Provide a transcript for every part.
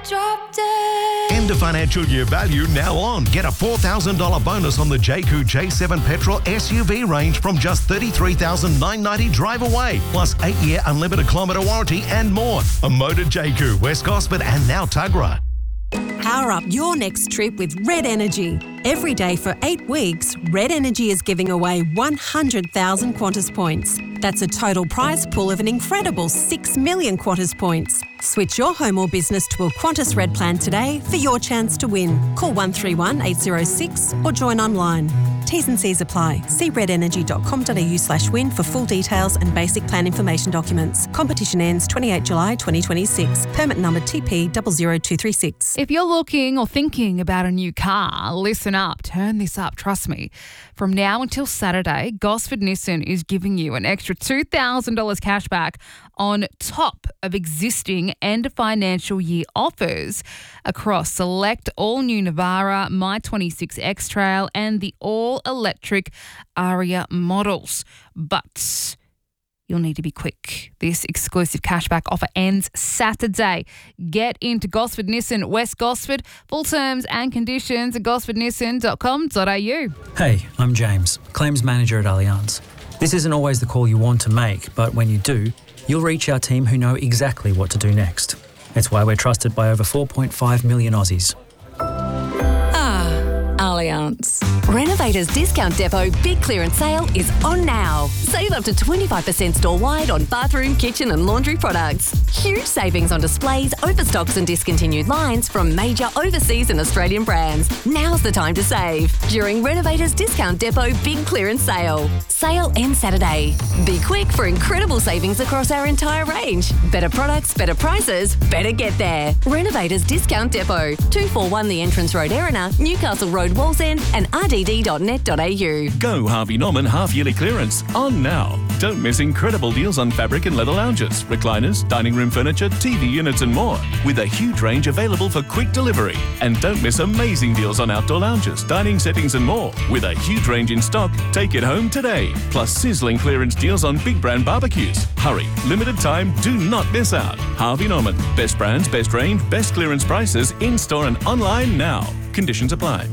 drop dead. End of financial year value now on. Get a $4,000 bonus on the Jayco J7 petrol SUV range from just $33,990 drive away. Plus 8-year unlimited kilometre warranty and more. A motor Jayco, West Gosford and now Tuggerah. Power up your next trip with Red Energy. Every day for 8 weeks, Red Energy is giving away 100,000 Qantas points. That's a total prize pool of an incredible 6 million Qantas points. Switch your home or business to a Qantas Red plan today for your chance to win. Call 131 806 or join online. T's and C's apply. See redenergy.com.au/win for full details and basic plan information documents. Competition ends 28 July 2026. Permit number TP 00236. If you're looking or thinking about a new car, listen up. Turn this up, trust me. From now until Saturday, Gosford Nissan is giving you an extra $2,000 cash back on top of existing end of financial year offers across select all-new Navara, My26 X-Trail and the all-electric Aria models. But you'll need to be quick. This exclusive cashback offer ends Saturday. Get into Gosford Nissan, West Gosford. Full terms and conditions at gosfordnissan.com.au. Hey, I'm James, Claims Manager at Allianz. This isn't always the call you want to make, but when you do, you'll reach our team who know exactly what to do next. It's why we're trusted by over 4.5 million Aussies. Allianz. Renovators Discount Depot Big Clearance Sale is on now. Save up to 25% store-wide on bathroom, kitchen and laundry products. Huge savings on displays, overstocks and discontinued lines from major overseas and Australian brands. Now's the time to save during Renovators Discount Depot Big Clearance Sale. Sale ends Saturday. Be quick for incredible savings across our entire range. Better products, better prices, better get there. Renovators Discount Depot, 241 The Entrance Road, Erina, Newcastle Road, Wallsend and rdd.net.au. Go Harvey Norman half-yearly clearance on now. Don't miss incredible deals on fabric and leather lounges, recliners, dining room furniture, TV units and more, with a huge range available for quick delivery. And don't miss amazing deals on outdoor lounges, dining settings and more, with a huge range in stock. Take it home today. Plus sizzling clearance deals on big brand barbecues. Hurry, limited time, do not miss out. Harvey Norman, best brands, best range, best clearance prices, in-store and online now. Conditions apply.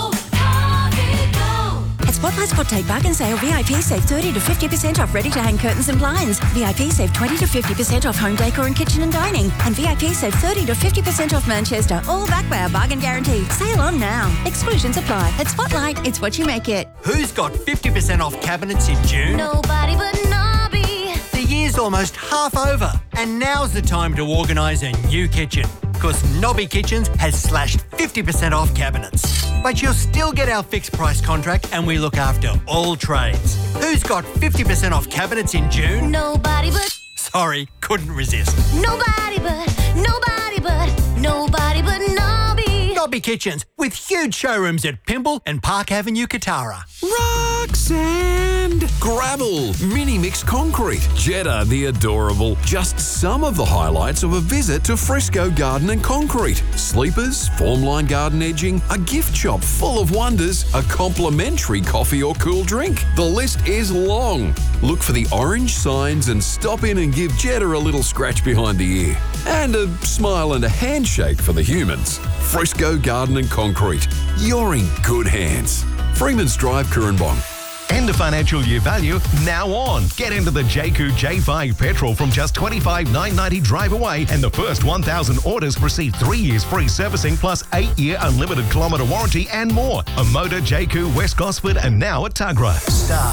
At Spotlight Spot Take Bargain Sale, VIP save 30 to 50% off ready-to-hang curtains and blinds. VIP save 20 to 50% off home decor and kitchen and dining. And VIP save 30 to 50% off Manchester, all backed by our bargain guarantee. Sale on now. Exclusions apply. At Spotlight, it's what you make it. Who's got 50% off cabinets in June? Nobody but Nobby. The year's almost half over, and now's the time to organise a new kitchen. Because Nobby Kitchens has slashed 50% off cabinets. But you'll still get our fixed price contract and we look after all trades. Who's got 50% off cabinets in June? Nobody but... Sorry, couldn't resist. Nobody but... Nobody but... Nobody but Nobby. Nobby Kitchens, with huge showrooms at Pymble and Park Avenue, Katara. Rock sand, gravel, mini mix concrete, Jetta the adorable. Just some of the highlights of a visit to Frisco Garden and Concrete. Sleepers, formline garden edging, a gift shop full of wonders, a complimentary coffee or cool drink. The list is long. Look for the orange signs and stop in and give Jetta a little scratch behind the ear. And a smile and a handshake for the humans. Frisco Garden and Concrete. You're in good hands. Freeman's Drive, Currumbong. End of financial year value now on. Get into the Jayco J5 petrol from just $25,990 drive away, and the first 1,000 orders receive 3 years free servicing plus 8-year unlimited kilometre warranty and more. A motor Jayco, West Gosford and now at Tuggerah. Star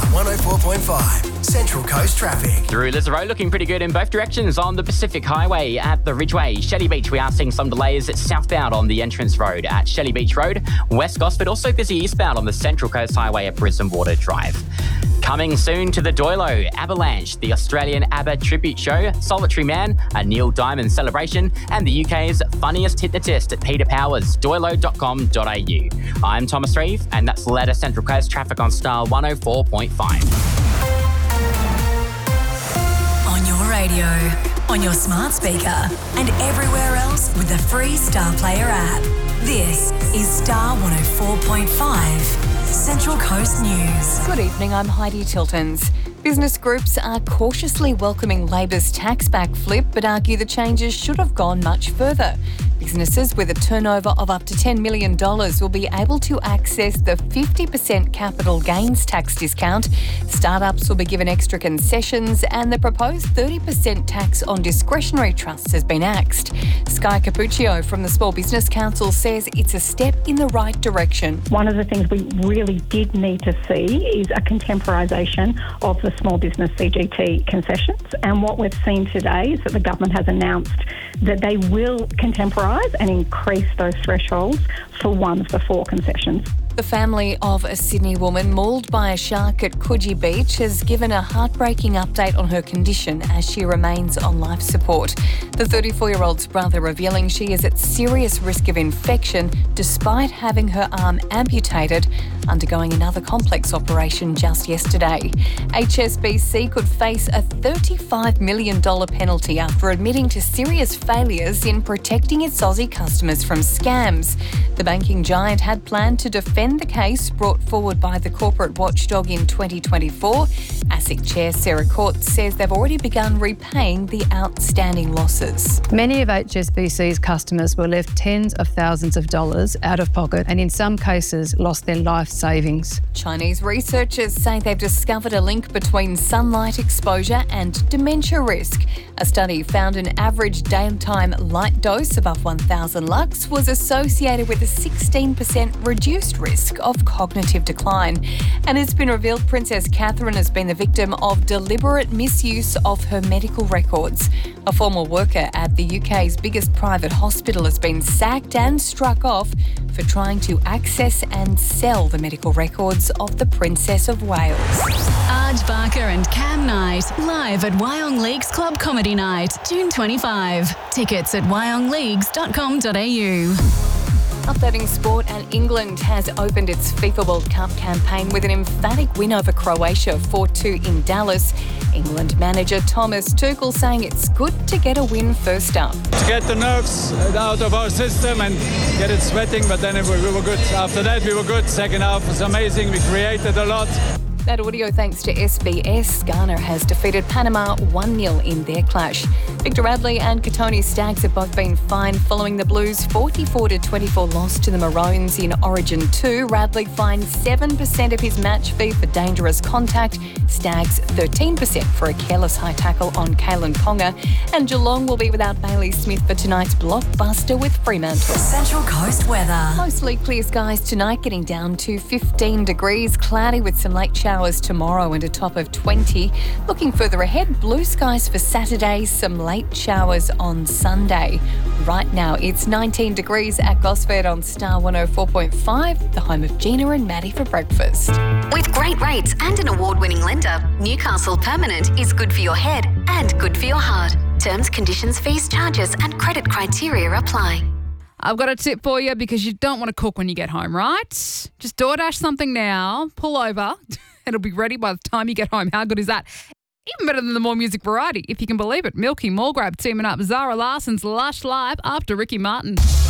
104.5 Central Coast traffic. Through Liz Road, looking pretty good in both directions on the Pacific Highway at the Ridgeway. Shelley Beach, we are seeing some delays southbound on the entrance road at Shelley Beach Road. West Gosford also busy eastbound on the Central Coast Highway at Brisbane Water Drive. Coming soon to the Doilo, Avalanche, the Australian ABBA tribute show, Solitary Man, a Neil Diamond celebration, and the UK's funniest hypnotist at Peter Powers, doilo.com.au. I'm Thomas Reeve, and that's the latest Central Coast traffic on Star 104.5. On your radio, on your smart speaker, and everywhere else with the free Star Player app. This is Star 104.5. Central Coast News. Good evening, I'm Heidi Tiltons. Business groups are cautiously welcoming Labor's tax back flip, but argue the changes should have gone much further. Businesses with a turnover of up to $10 million will be able to access the 50% capital gains tax discount. Startups will be given extra concessions, and the proposed 30% tax on discretionary trusts has been axed. Sky Capuccio from the Small Business Council says it's a step in the right direction. One of the things we really did need to see is a contemporisation of the small business CGT concessions, and what we've seen today is that the government has announced that they will contemporise and increase those thresholds for one of the 4 concessions. The family of a Sydney woman mauled by a shark at Coogee Beach has given a heartbreaking update on her condition as she remains on life support. The 34-year-old's brother revealing she is at serious risk of infection despite having her arm amputated, undergoing another complex operation just yesterday. HSBC could face a $35 million penalty after admitting to serious failures in protecting its Aussie customers from scams. The banking giant had planned to defend the case brought forward by the corporate watchdog in 2024. ASIC Chair Sarah Court says they've already begun repaying the outstanding losses. Many of HSBC's customers were left tens of thousands of dollars out of pocket and in some cases lost their life savings. Chinese researchers say they've discovered a link between sunlight exposure and dementia risk. A study found an average daytime light dose above 1,000 lux was associated with a 16% reduced risk of cognitive decline. And it's been revealed Princess Catherine has been the victim of deliberate misuse of her medical records. A former worker at the UK's biggest private hospital has been sacked and struck off for trying to access and sell the medical records of the Princess of Wales. Arj Barker and Cam Knight, live at Wyong Leagues Club Comedy Night, June 25. Tickets at wyonglleagues.com.au. Updating sport, and England has opened its FIFA World Cup campaign with an emphatic win over Croatia 4-2 in Dallas. England manager Thomas Tuchel saying it's good to get a win first up. To get the nerves out of our system and get it sweating, but then we were good. After that we were good. Second half was amazing. We created a lot. That audio thanks to SBS. Ghana has defeated Panama 1-0 in their clash. Victor Radley and Katoni Staggs have both been fined following the Blues' 44-24 loss to the Maroons in Origin 2. Radley fined 7% of his match fee for dangerous contact, Staggs 13% for a careless high tackle on Kalen Ponga, and Geelong will be without Bailey Smith for tonight's blockbuster with Fremantle. Central Coast weather. Mostly clear skies tonight, getting down to 15 degrees, cloudy with some late showers tomorrow and a top of 20. Looking further ahead, blue skies for Saturday, some late showers on Sunday. Right now, it's 19 degrees at Gosford on Star 104.5, the home of Gina and Maddie for breakfast. With great rates and an award-winning lender, Newcastle Permanent is good for your head and good for your heart. Terms, conditions, fees, charges and credit criteria apply. I've got a tip for you because you don't want to cook when you get home, right? Just DoorDash something now, pull over, it'll be ready by the time you get home. How good is that? Even better than the More Music variety, if you can believe it. Milky, Mulgrave teaming up, Zara Larson's Lush Live after Ricky Martin.